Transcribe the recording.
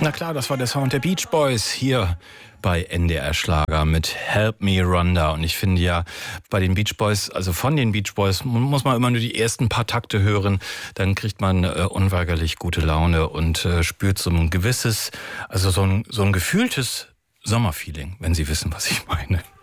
Na klar, das war der Sound der Beach Boys hier bei NDR Schlager mit Help Me Rhonda. Und ich finde ja, bei den Beach Boys, also von den Beach Boys, muss man immer nur die ersten paar Takte hören. Dann kriegt man unweigerlich gute Laune und spürt so ein gewisses, also so ein gefühltes Sommerfeeling, wenn Sie wissen, was ich meine.